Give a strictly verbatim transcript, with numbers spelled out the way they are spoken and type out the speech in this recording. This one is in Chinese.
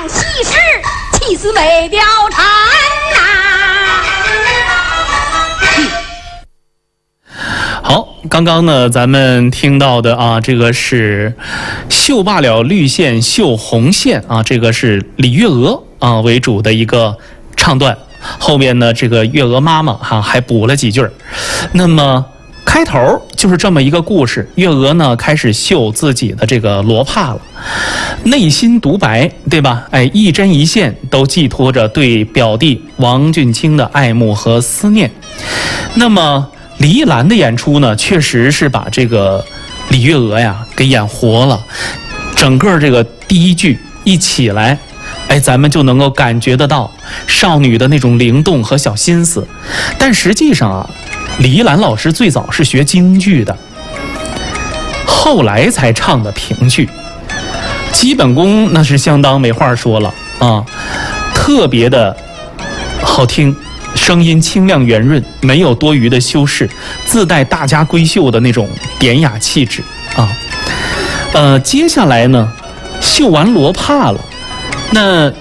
西施，气死美貂蝉呐！ 好，刚刚呢，咱们听到的啊，这个是绣罢了绿线绣红线啊，这个是李月娥啊为主的一个唱段。后面呢，这个月娥妈妈哈、啊、还补了几句儿。那么开头就是这么一个故事，月娥呢开始绣自己的这个罗帕了，内心独白，对吧？哎，一针一线都寄托着对表弟王俊卿的爱慕和思念。那么李一兰的演出呢，确实是把这个李月娥呀给演活了。整个这个第一句一起来，哎，咱们就能够感觉得到少女的那种灵动和小心思。但实际上啊，李一兰老师最早是学京剧的，后来才唱的评剧。基本功那是相当没话说了啊，特别的好听。声音清亮圆润，没有多余的修饰，自带大家闺秀的那种典雅气质啊。呃，接下来呢，绣完罗帕了，那